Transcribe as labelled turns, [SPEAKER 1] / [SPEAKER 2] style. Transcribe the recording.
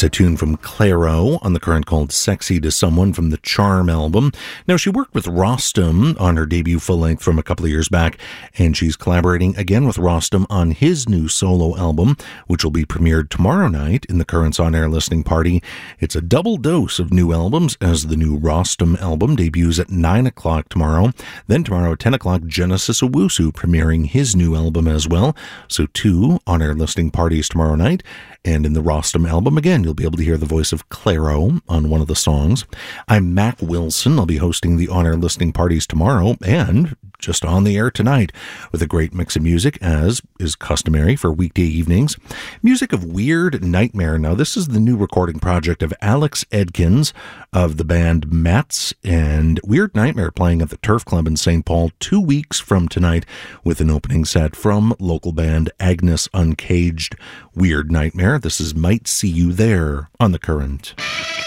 [SPEAKER 1] It's a tune from Clairo on the current called Sexy to Someone from the Charm album. Now, she worked with Rostam on her debut full-length from a couple of years back, and she's collaborating again with Rostam on his new solo album, which will be premiered tomorrow night in the Currents On Air listening party. It's a double dose of new albums, as the new Rostam album debuts at 9 o'clock tomorrow. Then tomorrow at 10 o'clock, Genesis Owusu premiering his new album as well. So 2 on-air listening parties tomorrow night. And in the Rostam album, again, you'll be able to hear the voice of Clairo on one of the songs. I'm Mac Wilson. I'll be hosting the on-air listening parties tomorrow and just on the air tonight with a great mix of music, as is customary for weekday evenings. Music of Weird Nightmare. Now, this is the new recording project of Alex Edkins of the band Mats, and Weird Nightmare playing at the Turf Club in St. Paul 2 weeks from tonight with an opening set from local band Agnes Uncaged. Weird Nightmare. This is Might See You There on The Current.